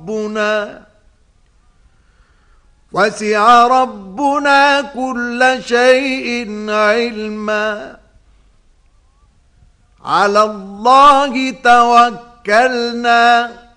وسع ربنا كل شيء علما. على الله توكلنا